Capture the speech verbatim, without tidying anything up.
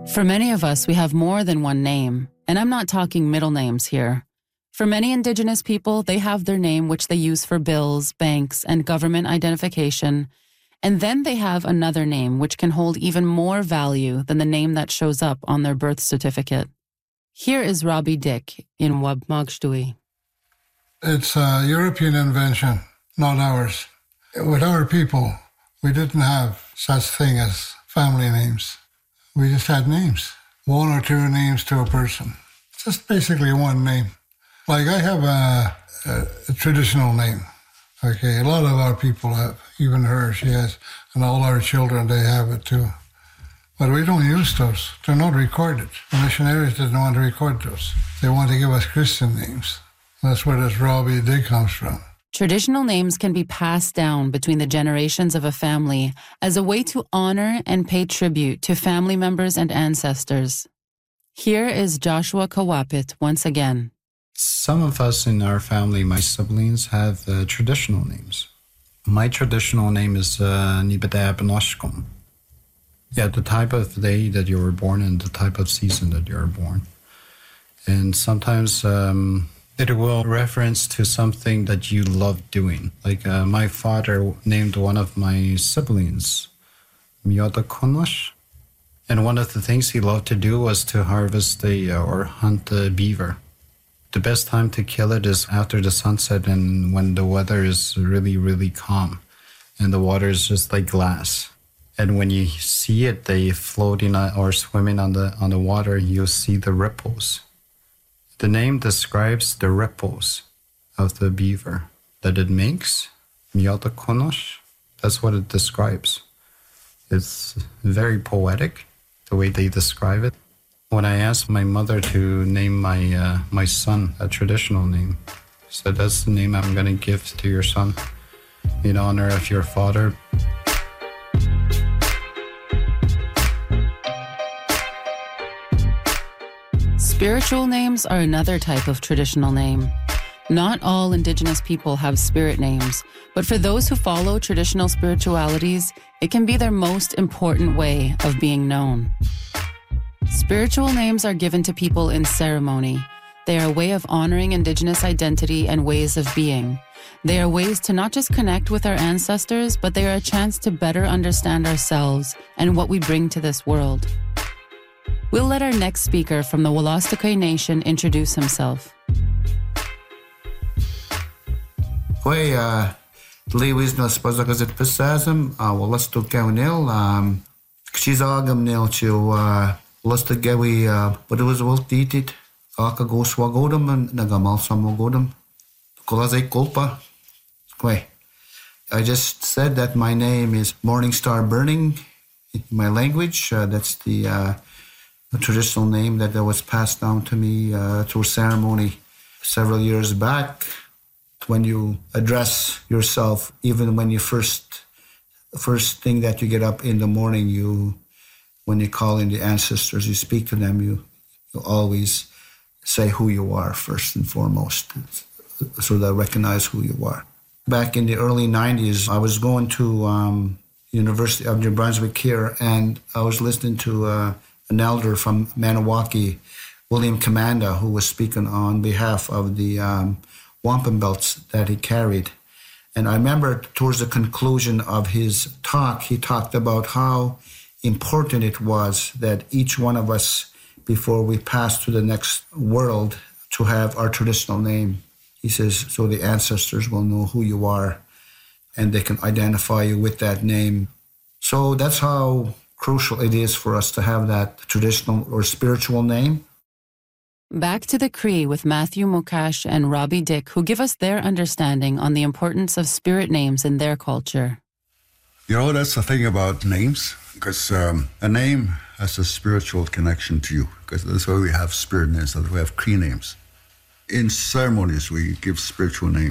For many of us, we have more than one name, and I'm not talking middle names here. For many Indigenous people, they have their name which they use for bills, banks, and government identification, and then they have another name which can hold even more value than the name that shows up on their birth certificate. Here is Robbie Dick in Wabmagshtui. It's a European invention, not ours. With our people, we didn't have such thing as family names. We just had names, one or two names to a person. Just basically one name. Like I have a, a, a traditional name. Okay, a lot of our people have, even her, she has, and all our children, they have it too. But we don't use those. They're not recorded. The missionaries didn't want to record those. They want to give us Christian names. That's where this Robbie Dick comes from. Traditional names can be passed down between the generations of a family as a way to honor and pay tribute to family members and ancestors. Here is Joshua Kawapit once again. Some of us in our family, my siblings, have uh, traditional names. My traditional name is uh, Nibadab Noshkom. Yeah, the type of day that you were born and the type of season that you were born. And sometimes um, it will reference to something that you love doing. Like uh, my father named one of my siblings Miyota Konosh. And one of the things he loved to do was to harvest the, uh, or hunt the beaver. The best time to kill it is after the sunset and when the weather is really, really calm and the water is just like glass. And when you see it, they floating or swimming on the on the water, you'll see the ripples. The name describes the ripples of the beaver that it makes. Miyota Konosh, that's what it describes. It's very poetic, the way they describe it. When I asked my mother to name my uh, my son a traditional name, she said, that's the name I'm going to give to your son in honor of your father. Spiritual names are another type of traditional name. Not all Indigenous people have spirit names, but for those who follow traditional spiritualities, it can be their most important way of being known. Spiritual names are given to people in ceremony. They are a way of honoring Indigenous identity and ways of being. They are ways to not just connect with our ancestors, but they are a chance to better understand ourselves and what we bring to this world. We'll let our next speaker from the Wolastoqey Nation introduce himself. Hoi, uh, Lewis no spazakazit pesazim, uh, Wolastoqey nil, um, kshizagam nil to, uh, Wolastoqey, uh, but it was well dated, Aka go swagodam and nagamal samogodam, Kolazay Kolpa. Hoi. I just said that my name is Morning Star Burning in my language. Uh, that's the, uh, a traditional name that was passed down to me uh, through ceremony several years back. When you address yourself, even when you first, first thing that you get up in the morning, you, when you call in the ancestors, you speak to them, you, you always say who you are first and foremost, so they recognize who you are. Back in the early nineties, I was going to um, University of New Brunswick here, and I was listening to uh, an elder from Maniwaki, William Commanda, who was speaking on behalf of the um, wampum belts that he carried. And I remember towards the conclusion of his talk, he talked about how important it was that each one of us, before we pass to the next world, to have our traditional name. He says, so the ancestors will know who you are and they can identify you with that name. So that's how crucial it is for us to have that traditional or spiritual name. Back to the Cree with Matthew Mukash and Robbie Dick, who give us their understanding on the importance of spirit names in their culture. You know, that's the thing about names, because um, a name has a spiritual connection to you, because that's why we have spirit names, that's why we have Cree names. In ceremonies, we give spiritual names.